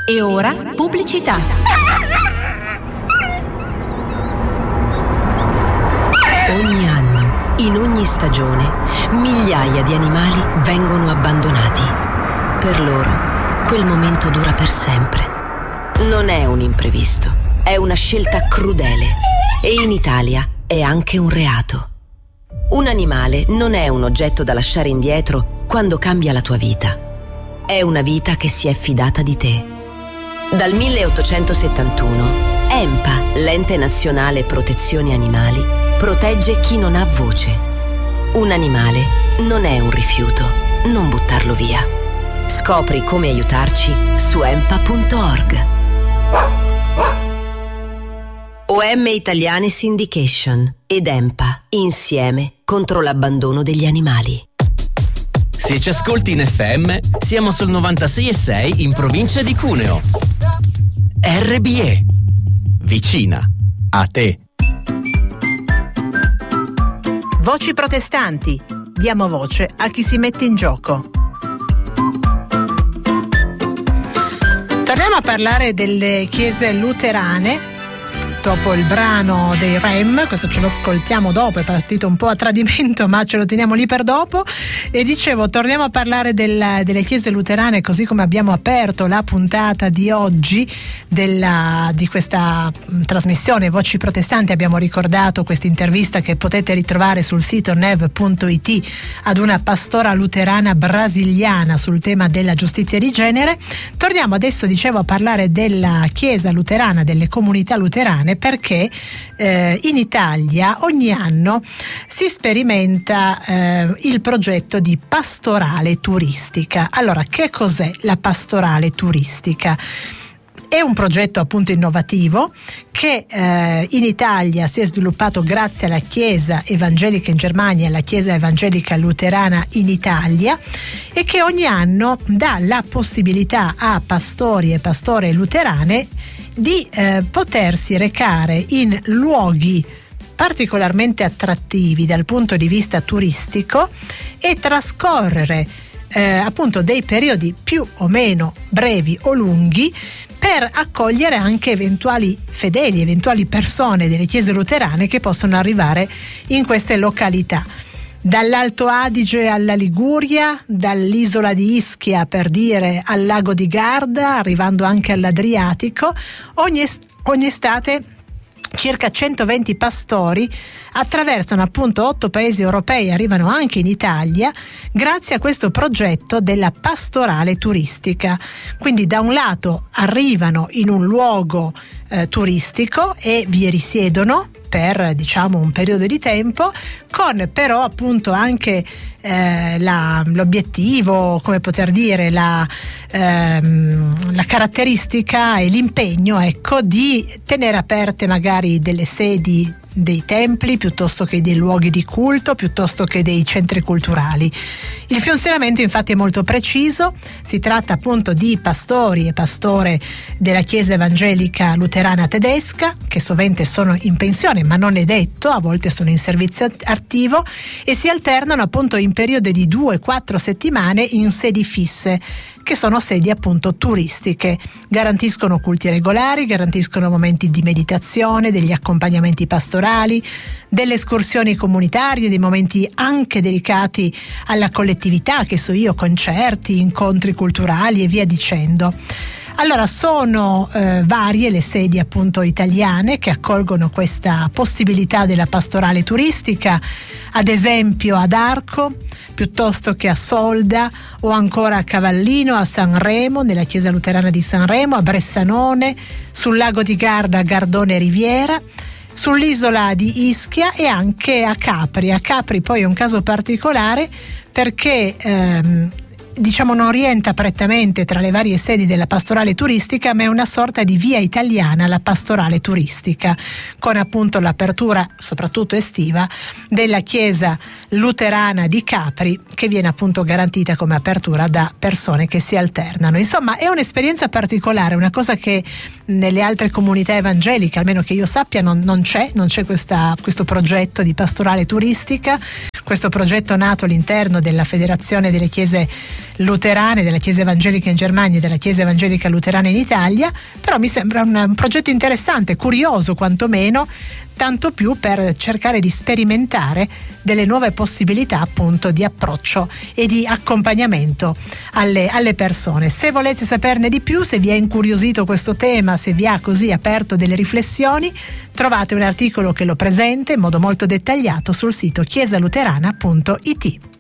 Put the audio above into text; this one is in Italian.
E ora pubblicità. Ogni anno, in ogni stagione, migliaia di animali vengono abbandonati. Per loro, quel momento dura per sempre. Non è un imprevisto, è una scelta crudele. E in Italia è anche un reato. Un animale non è un oggetto da lasciare indietro quando cambia la tua vita. È una vita che si è fidata di te. Dal 1871, EMPA, l'Ente Nazionale Protezione Animali, protegge chi non ha voce. Un animale non è un rifiuto, non buttarlo via. Scopri come aiutarci su empa.org. OM Italiane Syndication ed EMPA, insieme contro l'abbandono degli animali. Se ci ascolti in FM, siamo sul 96,6 in provincia di Cuneo. RBE, vicina a te. Voci protestanti. Diamo voce a chi si mette in gioco. Torniamo a parlare delle chiese luterane. Dopo il brano dei Rem, questo ce lo ascoltiamo dopo, è partito un po' a tradimento ma ce lo teniamo lì per dopo. E dicevo, torniamo a parlare delle chiese luterane, così come abbiamo aperto la puntata di oggi di questa trasmissione Voci Protestanti. Abbiamo ricordato questa intervista che potete ritrovare sul sito nev.it ad una pastora luterana brasiliana sul tema della giustizia di genere. Torniamo adesso, dicevo, a parlare della chiesa luterana, delle comunità luterane, perché in Italia ogni anno si sperimenta il progetto di pastorale turistica. Allora, che cos'è la pastorale turistica? È un progetto appunto innovativo che in Italia si è sviluppato grazie alla Chiesa Evangelica in Germania e alla Chiesa Evangelica Luterana in Italia, e che ogni anno dà la possibilità a pastori e pastore luterane di potersi recare in luoghi particolarmente attrattivi dal punto di vista turistico e trascorrere appunto dei periodi più o meno brevi o lunghi per accogliere anche eventuali fedeli, eventuali persone delle chiese luterane che possono arrivare in queste località. Dall'Alto Adige alla Liguria, dall'isola di Ischia, per dire, al lago di Garda, arrivando anche all'Adriatico, ogni estate circa 120 pastori attraversano appunto 8 paesi europei, arrivano anche in Italia grazie a questo progetto della pastorale turistica. Quindi da un lato arrivano in un luogo turistico e vi risiedono per, diciamo, un periodo di tempo, con però appunto anche l'obiettivo, come poter dire, la caratteristica e l'impegno, ecco, di tenere aperte magari delle sedi dei templi piuttosto che dei luoghi di culto, piuttosto che dei centri culturali. Il funzionamento infatti è molto preciso, si tratta appunto di pastori e pastore della Chiesa Evangelica Luterana Tedesca, che sovente sono in pensione, ma non è detto, a volte sono in servizio attivo, e si alternano appunto in periodi di 2-4 settimane in sedi fisse, che sono sedi appunto turistiche. Garantiscono culti regolari, garantiscono momenti di meditazione, degli accompagnamenti pastorali, delle escursioni comunitarie, dei momenti anche dedicati alla collettività, che so io, concerti, incontri culturali e via dicendo. Allora, sono varie le sedi appunto italiane che accolgono questa possibilità della pastorale turistica, ad esempio ad Arco, piuttosto che a Solda, o ancora a Cavallino, a Sanremo, nella Chiesa Luterana di Sanremo, a Bressanone, sul lago di Garda, Gardone Riviera, sull'isola di Ischia e anche a Capri. A Capri poi è un caso particolare perché diciamo non rientra prettamente tra le varie sedi della pastorale turistica, ma è una sorta di via italiana alla pastorale turistica, con appunto l'apertura soprattutto estiva della chiesa luterana di Capri, che viene appunto garantita come apertura da persone che si alternano. Insomma, è un'esperienza particolare, una cosa che nelle altre comunità evangeliche, almeno che io sappia, non c'è questo progetto di pastorale turistica, questo progetto nato all'interno della Federazione delle Chiese luterane, della Chiesa Evangelica in Germania e della Chiesa Evangelica Luterana in Italia, però mi sembra un progetto interessante, curioso quantomeno, tanto più per cercare di sperimentare delle nuove possibilità appunto di approccio e di accompagnamento alle persone. Se volete saperne di più, se vi è incuriosito questo tema, se vi ha così aperto delle riflessioni, trovate un articolo che lo presenta in modo molto dettagliato sul sito chiesaluterana.it.